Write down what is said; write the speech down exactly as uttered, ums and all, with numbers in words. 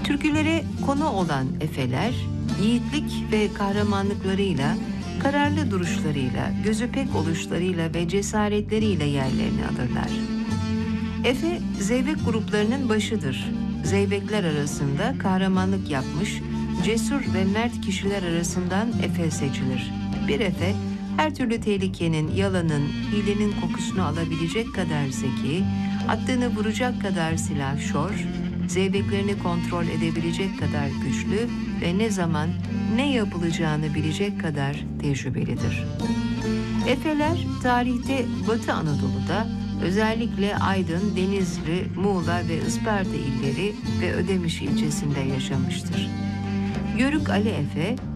Türkülere konu olan Efeler, yiğitlik ve kahramanlıklarıyla, kararlı duruşlarıyla, gözü pek oluşlarıyla ve cesaretleriyle yerlerini alırlar. Efe, zeybek gruplarının başıdır. Zeybekler arasında kahramanlık yapmış, cesur ve mert kişiler arasından Efe seçilir. Bir Efe, her türlü tehlikenin, yalanın, hilenin kokusunu alabilecek kadar zeki, attığını vuracak kadar silahşor, zeybeklerini kontrol edebilecek kadar güçlü ve ne zaman ne yapılacağını bilecek kadar tecrübelidir. Efeler, tarihte Batı Anadolu'da, özellikle Aydın, Denizli, Muğla ve Isparta illeri ve Ödemiş ilçesinde yaşamıştır. Yörük Ali Efe,